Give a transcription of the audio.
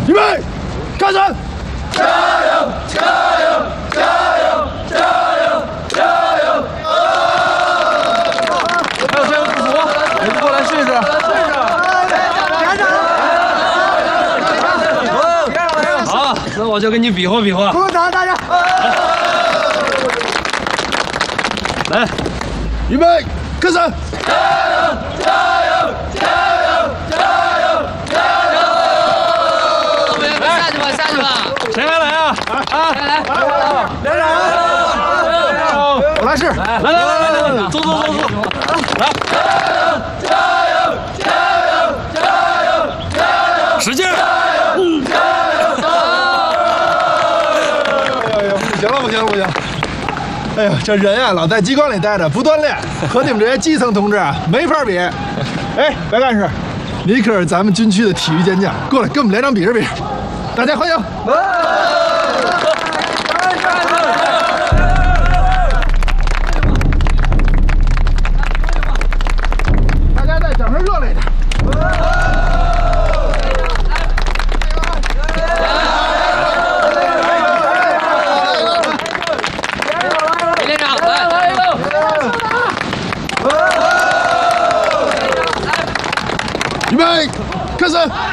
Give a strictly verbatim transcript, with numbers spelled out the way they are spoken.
预备，开始！ 加油！加油！加油！加油！加油！ 还有谁不服？你们过来试试。试试。好，那我就跟你比划比划。 鼓掌，大家！ 来， 预备，开始！ 加油！加油！加油！加油！加油！ 下去吧，下去吧。 谁还来啊？啊， 来来， 连长，我来试。 来来来来来，走走走走，来， 加油！加油！加油！加油！ 使劲！ 嗯，加油！ 不行了，不行了，不行！哎呀，这人啊，老在机关里待着，不锻炼，和你们这些基层同志啊没法比。哎，白干事，你可是咱们军区的体育健将，过来跟我们连长比着比。大家欢迎！大家再掌声热烈一点！ 李连长，来来来， 预备，开始！